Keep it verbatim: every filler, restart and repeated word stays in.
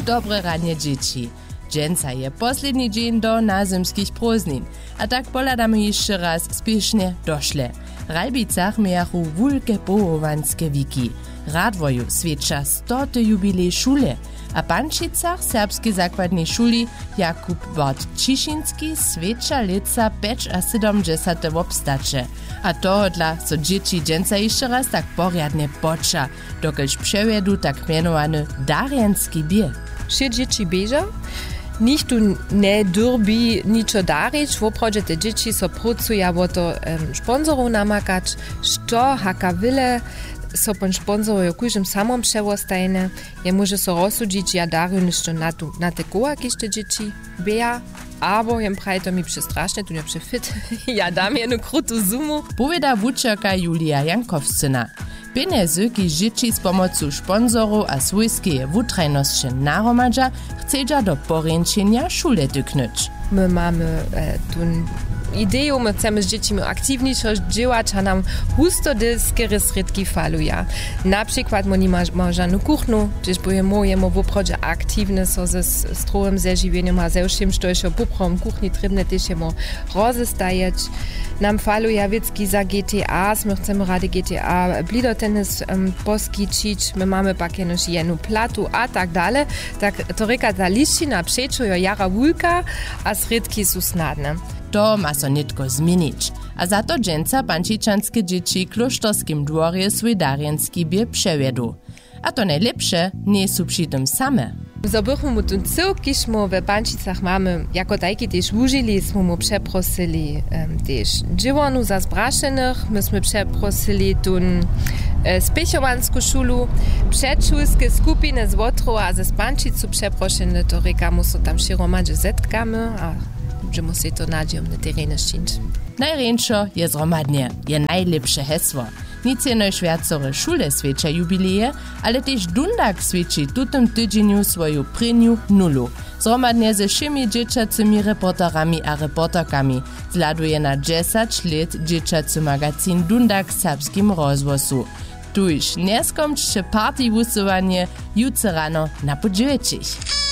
dobre ranie dzieci. Dżęca je posledni dzień do nazymskich prózdnin, a tak poladamy jeszcze raz spiesznie doszle. W Ralbicach miachu wulke połowanskie wiki. Radwoju świecza stoty jubilej szule, a Pančicach serbskiej zakładnej szuli Jakub Bart-Ciszynski świecza leca pięć a siedemdziesiąt w obstacze. A toho dla so dzieci dżęca jeszcze raz tak poriadnie poča, dokelž przewiedu tak mianowany Darjanski bier. Wsze dzieci bieża? Nikt tu nie durbi niczo darić, w oprodzie te dzieci so pracują o to um, sponsorów namakać, što haka wyle so pon sponsorują kužem samom przewostajne, je może so rozsudzić, ja daruję ništo na, tu, na te koła, kiež te dzieci beja, abo jem praje to mi przestraszne, tu nie przefit, ja dam jednu krutu sumu. Powieda wučerka Julia Jankowscyna. Pieniędzy, ki dzieci z pomocą sponsorów a swojskie wutrajności naromadza, chcedza do poręczenia szule dyknąć. My mamy e, tu ideją, my chcemy z dziećmi aktywniejsze działać, a nam husto dyskere sredki faluja. Na przykład oni możemy kuchnu, gdzieś bojemy w oprodzie aktywne so ze strojem zeżywieniem, a ze wszystkim, co jeszcze poprom kuchni trybne, też jemu rozestajeć. Nam faluja wiecki za G T A, my chcemy rady G T A blidotenis um, poskičić, my mamy pak jenož jednu platu a tak dalej. Tak to reka ta liščina przeczujo jara wulka, a sredki su snadne. To ma so nitko zmienić. A za to dżęca pančičanskie dzieci kloštorskim dworje swój darjanski bier przewiedu. A to najlepsze nie są przy tym same. Zobychmy mu ten cyłk, kiśmy w Pančicach mamy, jako tajki też użyli, smo mu przeprosili um, też dziewonu za zbraszenych, myśmy przeprosili tun e, spiechowanską szulu, przedszulskie skupiny z Wotrów, a ze Pančicu przeproszeni, to rekamy so tam širomadže zetkamy, a że musi to nadziom na terenie szczyć. Najręczo je zromadnie, je najlepsze hesło. Nic jenož viacore šule svieča jubileje, ale też Dundak svieči tutem tydzieniu swoju prynju nulu. Zromadnie ze všemi dzieciacymi reporterami a reporterkami zladuje na dziesięć lat dzieciacy magazin Dundak w serbskim rozwoju. Tuż nie skomčće party wusowanie jutro rano na podźwiecich.